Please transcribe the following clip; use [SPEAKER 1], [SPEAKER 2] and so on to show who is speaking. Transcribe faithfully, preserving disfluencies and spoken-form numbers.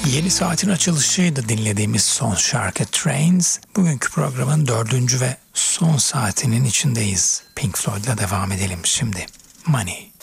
[SPEAKER 1] Yeni saatin açılışıydı dinlediğimiz son şarkı Trains. Bugünkü programın dördüncü ve son saatinin içindeyiz. Pink Floyd'la devam edelim şimdi. Money.